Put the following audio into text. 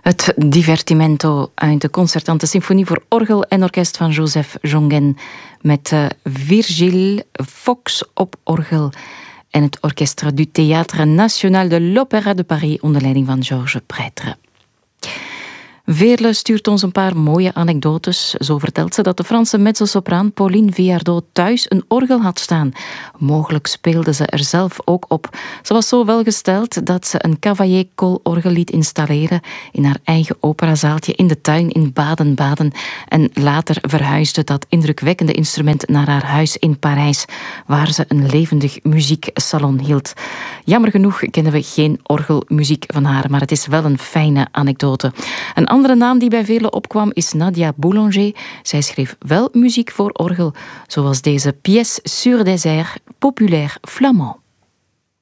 Het divertimento uit de concertante symfonie voor orgel en orkest van Joseph Jongen met Virgile Fox op orgel en het Orchestre du Théâtre National de l'Opéra de Paris onder leiding van Georges Prêtre. Veerle stuurt ons een paar mooie anekdotes. Zo vertelt ze dat de Franse mezzosopraan Pauline Viardot thuis een orgel had staan. Mogelijk speelde ze er zelf ook op. Ze was zo welgesteld dat ze een Cavaillé-koolorgel liet installeren in haar eigen operazaaltje in de tuin in Baden-Baden. En later verhuisde dat indrukwekkende instrument naar haar huis in Parijs, waar ze een levendig muzieksalon hield. Jammer genoeg kennen we geen orgelmuziek van haar, maar het is wel een fijne anekdote. Een andere naam die bij velen opkwam is Nadia Boulanger. Zij schreef wel muziek voor orgel, zoals deze pièce sur des airs populaire flamand.